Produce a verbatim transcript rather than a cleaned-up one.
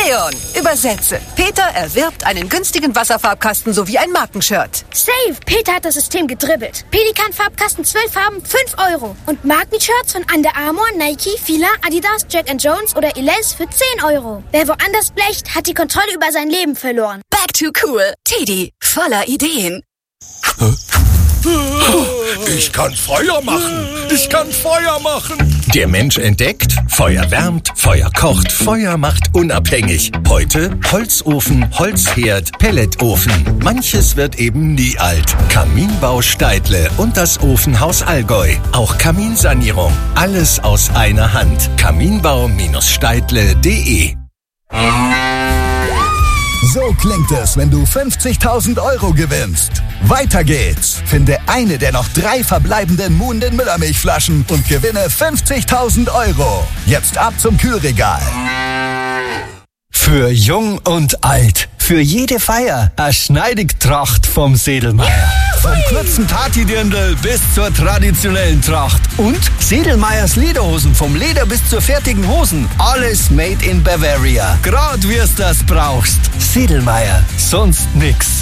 Leon, übersetze. Peter erwirbt einen günstigen Wasserfarbkasten sowie ein Markenshirt. Save! Peter hat das System gedribbelt. Pelikan-Farbkasten, zwölf Farben, fünf Euro. Und Markenshirts von Under Armour, Nike, Fila, Adidas, Jack and Jones oder Elize für zehn Euro. Wer woanders blecht, hat die Kontrolle über sein Leben verloren. Back to cool. Teddy, voller Ideen. Ich kann Feuer machen. Ich kann Feuer machen. Der Mensch entdeckt, Feuer wärmt, Feuer kocht, Feuer macht unabhängig. Heute Holzofen, Holzherd, Pelletofen. Manches wird eben nie alt. Kaminbau Steidle und das Ofenhaus Allgäu. Auch Kaminsanierung. Alles aus einer Hand. kaminbau Steidle punkt de. So klingt es, wenn du fünfzigtausend Euro gewinnst. Weiter geht's. Finde eine der noch drei verbleibenden Moon den Müllermilchflaschen und gewinne fünfzigtausend Euro. Jetzt ab zum Kühlregal. Für jung und alt, für jede Feier, eine Schneidigtracht vom Sedelmeier. Vom kurzen Partydirndl bis zur traditionellen Tracht. Und Sedelmeiers Lederhosen, vom Leder bis zur fertigen Hosen. Alles made in Bavaria. Grad wir's das brauchst. Sedelmeier, sonst nix.